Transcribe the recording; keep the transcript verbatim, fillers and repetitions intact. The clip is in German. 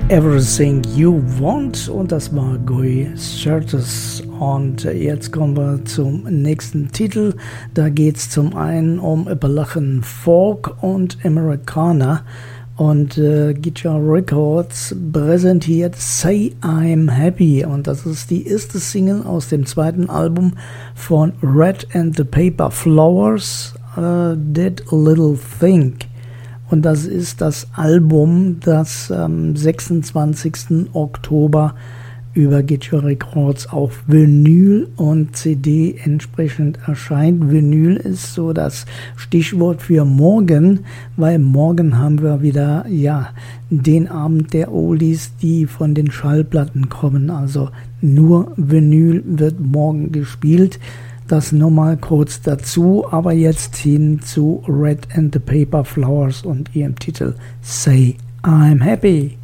Everything You Want und das war Guy Curtis. Und jetzt kommen wir zum nächsten Titel. Da geht es zum einen um Appalachian Folk und Americana. Und äh, Guitar Records präsentiert Say I'm Happy. Und das ist die erste Single aus dem zweiten Album von Red and the Paper Flowers, uh, That Little Thing. Und das ist das Album, das am sechsundzwanzigsten Oktober über Guitar Records auf Vinyl und C D entsprechend erscheint. Vinyl ist so das Stichwort für morgen, weil morgen haben wir wieder ja den Abend der Oldies, die von den Schallplatten kommen. Also nur Vinyl wird morgen gespielt. Das nochmal kurz dazu, aber jetzt hin zu Red and the Paper Flowers und ihrem Titel Say I'm Happy.